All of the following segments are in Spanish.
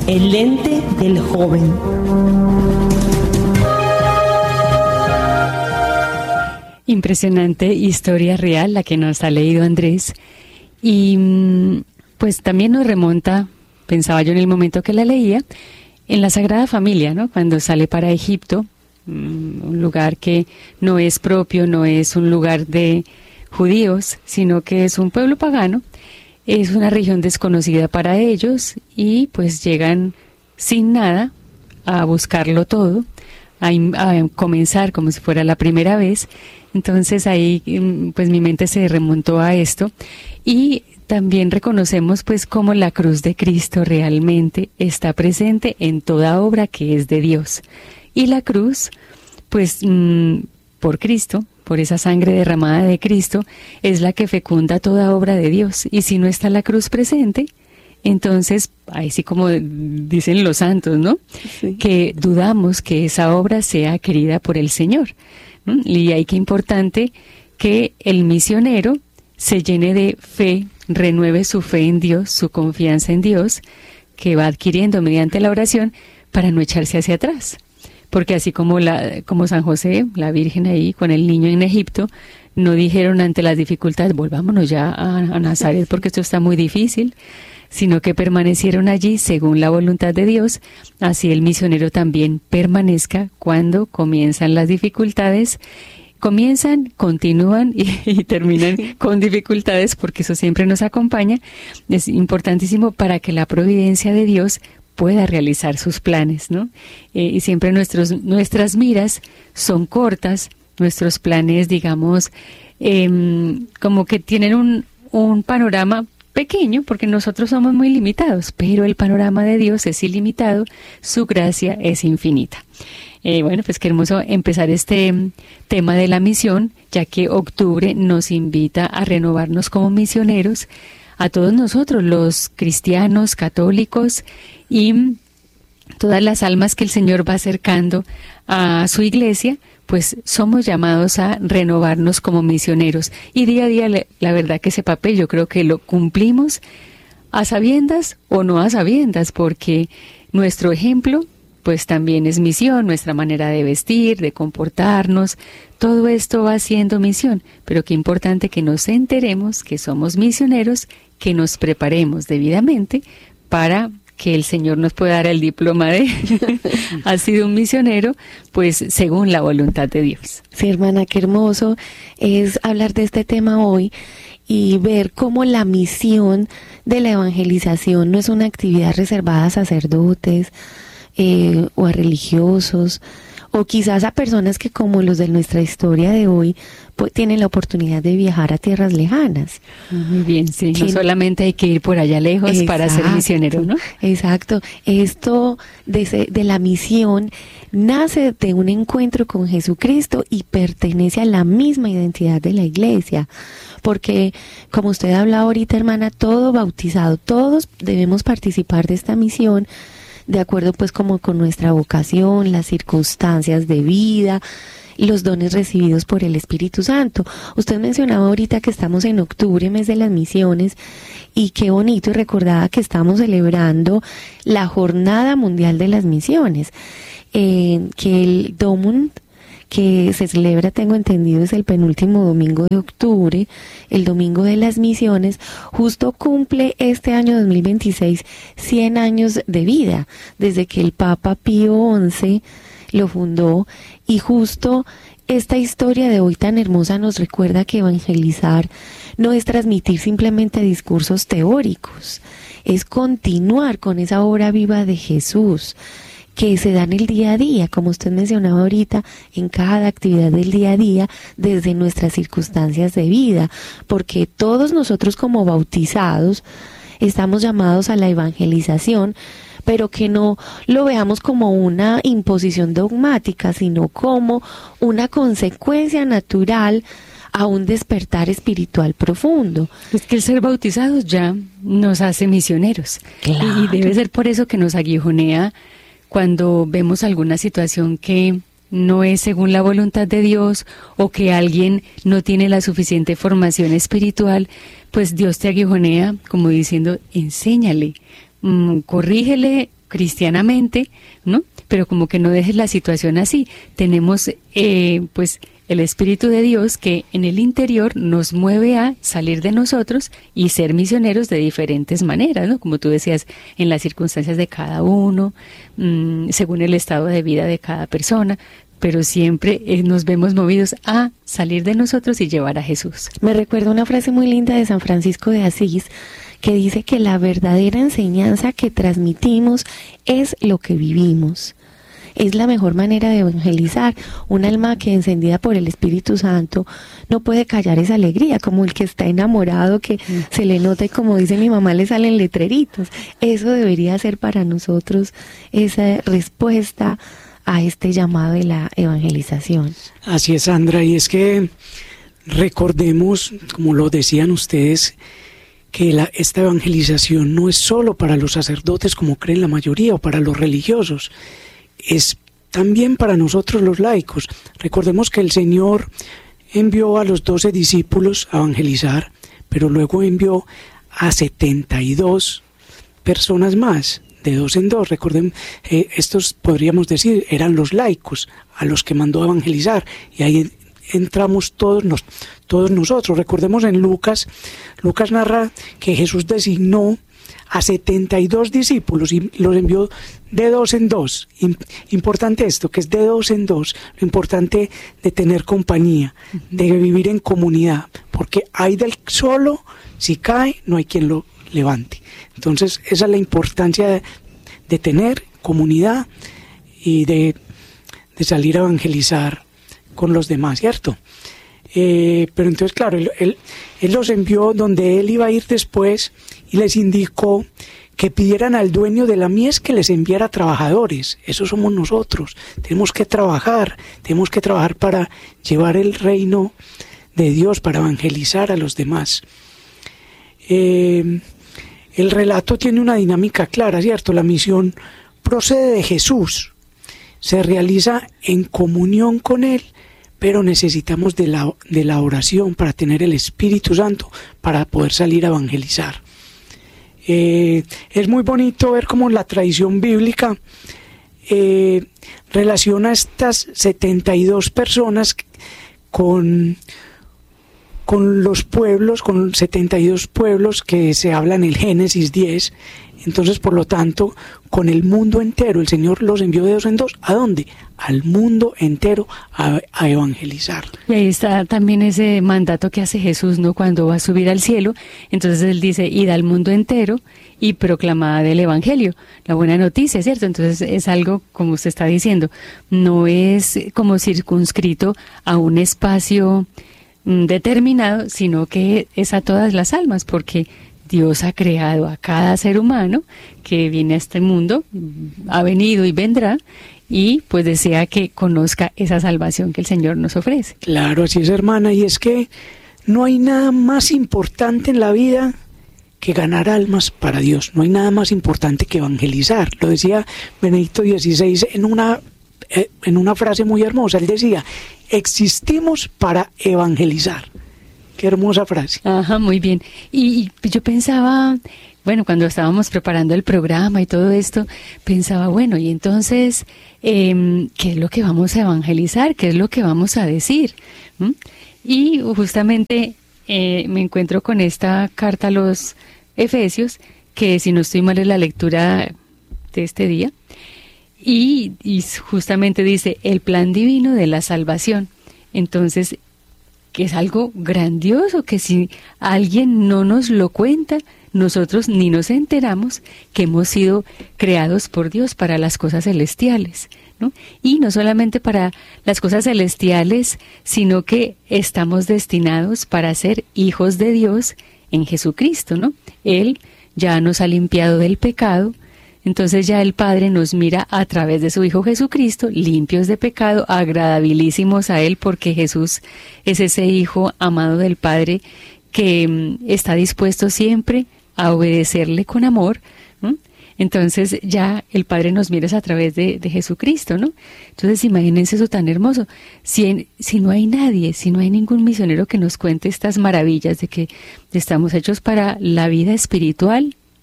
El lente del joven. Impresionante historia real la que nos ha leído Andrés. Y pues también nos remonta, pensaba yo en el momento que la leía, en la Sagrada Familia, ¿no? Cuando sale para Egipto, un lugar que no es propio, no es un lugar de judíos, sino que es un pueblo pagano. Es una región desconocida para ellos y pues llegan sin nada a buscarlo todo, a comenzar como si fuera la primera vez. Entonces ahí pues mi mente se remontó a esto y también reconocemos pues cómo la cruz de Cristo realmente está presente en toda obra que es de Dios. Y la cruz pues por Cristo, por esa sangre derramada de Cristo, es la que fecunda toda obra de Dios. Y si no está la cruz presente, entonces, ahí sí como dicen los santos, ¿no? Sí. Que dudamos que esa obra sea querida por el Señor. Y ahí qué importante que el misionero se llene de fe, renueve su fe en Dios, su confianza en Dios, que va adquiriendo mediante la oración para no echarse hacia atrás. Porque así como San José, la Virgen ahí con el niño en Egipto, no dijeron ante las dificultades, volvámonos ya a Nazaret porque esto está muy difícil, sino que permanecieron allí según la voluntad de Dios. Así el misionero también permanezca cuando comienzan las dificultades. Comienzan, continúan y terminan con dificultades, porque eso siempre nos acompaña. Es importantísimo para que la providencia de Dios pueda realizar sus planes, ¿no? Y siempre nuestras miras son cortas, nuestros planes, digamos, como que tienen un panorama pequeño, porque nosotros somos muy limitados, pero el panorama de Dios es ilimitado, su gracia es infinita. Bueno, pues qué hermoso empezar este tema de la misión, ya que octubre nos invita a renovarnos como misioneros, a todos nosotros, los cristianos, católicos y todas las almas que el Señor va acercando a su iglesia, pues somos llamados a renovarnos como misioneros. Y día a día, la verdad que ese papel yo creo que lo cumplimos a sabiendas o no a sabiendas, porque nuestro ejemplo pues también es misión, nuestra manera de vestir, de comportarnos, todo esto va siendo misión, pero qué importante que nos enteremos que somos misioneros, que nos preparemos debidamente para que el Señor nos pueda dar el diploma de ha sido un misionero, pues según la voluntad de Dios. Sí, hermana, qué hermoso es hablar de este tema hoy y ver cómo la misión de la evangelización no es una actividad reservada a sacerdotes, o a religiosos, o quizás a personas que, como los de nuestra historia de hoy, pues, tienen la oportunidad de viajar a tierras lejanas. Muy bien, sí, no solamente hay que ir por allá lejos. Exacto, para ser misionero, ¿no? Exacto, esto de la misión nace de un encuentro con Jesucristo y pertenece a la misma identidad de la iglesia, porque como usted habla ahorita, hermana, todo bautizado, todos debemos participar de esta misión, de acuerdo pues como con nuestra vocación, las circunstancias de vida, los dones recibidos por el Espíritu Santo. Usted mencionaba ahorita que estamos en octubre, mes de las misiones, y qué bonito, y recordaba que estamos celebrando la Jornada Mundial de las Misiones, que el Domund, que se celebra, tengo entendido, es el penúltimo domingo de octubre, el domingo de las misiones, justo cumple este año 2026 100 años de vida, desde que el Papa Pío XI lo fundó, y justo esta historia de hoy tan hermosa nos recuerda que evangelizar no es transmitir simplemente discursos teóricos, es continuar con esa obra viva de Jesús, que se da en el día a día, como usted mencionaba ahorita, en cada actividad del día a día, desde nuestras circunstancias de vida, porque todos nosotros como bautizados estamos llamados a la evangelización, pero que no lo veamos como una imposición dogmática, sino como una consecuencia natural a un despertar espiritual profundo. Es que el ser bautizados ya nos hace misioneros. Claro. Y debe ser por eso que nos aguijonea cuando vemos alguna situación que no es según la voluntad de Dios, o que alguien no tiene la suficiente formación espiritual, pues Dios te aguijonea como diciendo, enséñale, corrígele cristianamente, ¿no? Pero como que no dejes la situación así. Tenemos, pues, el Espíritu de Dios que en el interior nos mueve a salir de nosotros y ser misioneros de diferentes maneras, ¿no? Como tú decías, en las circunstancias de cada uno, según el estado de vida de cada persona, pero siempre nos vemos movidos a salir de nosotros y llevar a Jesús. Me recuerda una frase muy linda de San Francisco de Asís, que dice que la verdadera enseñanza que transmitimos es lo que vivimos. Es la mejor manera de evangelizar. Un alma que encendida por el Espíritu Santo no puede callar esa alegría, como el que está enamorado, que se le nota y como dice mi mamá, le salen letreritos. Eso debería ser para nosotros esa respuesta a este llamado de la evangelización. Así es, Sandra, y es que recordemos, como lo decían ustedes, que esta evangelización no es solo para los sacerdotes como creen la mayoría o para los religiosos, es también para nosotros los laicos. Recordemos que el Señor envió a los 12 discípulos a evangelizar, pero luego envió a 72 personas más, de dos en dos. Recuerden, estos podríamos decir eran los laicos a los que mandó a evangelizar, y ahí entramos todos nosotros. Recordemos en Lucas narra que Jesús designó a 72 discípulos y los envió de dos en dos. Importante esto, que es de dos en dos, lo importante de tener compañía, de vivir en comunidad, porque hay del solo, si cae, no hay quien lo levante. Entonces, esa es la importancia de tener comunidad y de salir a evangelizar con los demás, ¿cierto? Pero entonces, claro, él los envió donde él iba a ir después y les indicó que pidieran al dueño de la mies que les enviara trabajadores. Eso somos nosotros. Tenemos que trabajar para llevar el reino de Dios, para evangelizar a los demás. El relato tiene una dinámica clara, ¿cierto? La misión procede de Jesús, se realiza en comunión con Él, pero necesitamos de la oración para tener el Espíritu Santo para poder salir a evangelizar. Es muy bonito ver cómo la tradición bíblica relaciona a estas 72 personas con los pueblos, con 72 pueblos que se habla en el Génesis 10. Entonces, por lo tanto, con el mundo entero, el Señor los envió de dos en dos. ¿A dónde? Al mundo entero a evangelizar. Y ahí está también ese mandato que hace Jesús, ¿no? Cuando va a subir al cielo, entonces Él dice, id al mundo entero y proclamad el Evangelio, la buena noticia, ¿cierto? Entonces es algo, como usted está diciendo, no es como circunscrito a un espacio determinado, sino que es a todas las almas, porque Dios ha creado a cada ser humano que viene a este mundo, ha venido y vendrá, y pues desea que conozca esa salvación que el Señor nos ofrece. Claro, así es, hermana, y es que no hay nada más importante en la vida que ganar almas para Dios. No hay nada más importante que evangelizar. Lo decía Benedicto XVI en una frase muy hermosa. Él decía, existimos para evangelizar. Qué hermosa frase. Ajá, muy bien. Y yo pensaba, bueno, cuando estábamos preparando el programa y todo esto, pensaba, bueno, y entonces, ¿qué es lo que vamos a evangelizar? ¿Qué es lo que vamos a decir? Y justamente me encuentro con esta carta a los Efesios, que si no estoy mal es la lectura de este día, y justamente dice, el plan divino de la salvación. Entonces, que es algo grandioso, que si alguien no nos lo cuenta, nosotros ni nos enteramos que hemos sido creados por Dios para las cosas celestiales, ¿no? Y no solamente para las cosas celestiales, sino que estamos destinados para ser hijos de Dios en Jesucristo, ¿no? Él ya nos ha limpiado del pecado. Entonces ya el Padre nos mira a través de su Hijo Jesucristo, limpios de pecado, agradabilísimos a Él, porque Jesús es ese Hijo amado del Padre que está dispuesto siempre a obedecerle con amor, ¿no? Entonces ya el Padre nos mira a través de Jesucristo, ¿no? Entonces imagínense eso tan hermoso. Si no hay nadie, si no hay ningún misionero que nos cuente estas maravillas de que estamos hechos para la vida espiritual,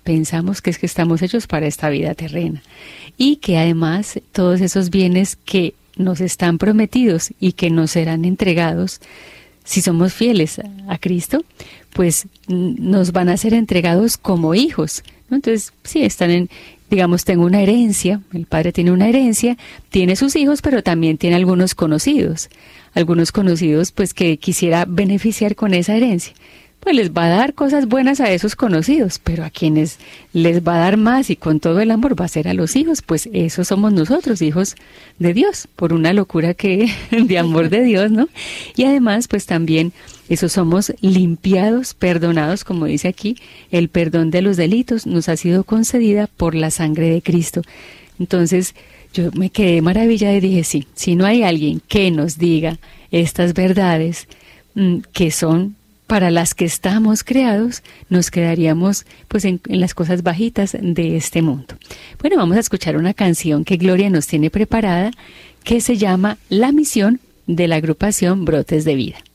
pensamos que es que estamos hechos para esta vida terrena y que además todos esos bienes que nos están prometidos y que nos serán entregados, si somos fieles a Cristo, pues nos van a ser entregados como hijos, ¿no? Entonces, sí, digamos, tengo una herencia, el padre tiene una herencia, tiene sus hijos, pero también tiene algunos conocidos pues que quisiera beneficiar con esa herencia. Pues les va a dar cosas buenas a esos conocidos, pero a quienes les va a dar más y con todo el amor va a ser a los hijos, pues esos somos nosotros, hijos de Dios, por una locura de amor de Dios, ¿no? Y además, pues también esos somos limpiados, perdonados, como dice aquí, el perdón de los delitos nos ha sido concedida por la sangre de Cristo. Entonces, yo me quedé maravillada y dije, sí, si no hay alguien que nos diga estas verdades que son para las que estamos creados, nos quedaríamos pues en las cosas bajitas de este mundo. Bueno, vamos a escuchar una canción que Gloria nos tiene preparada, que se llama La Misión, de la agrupación Brotes de Vida.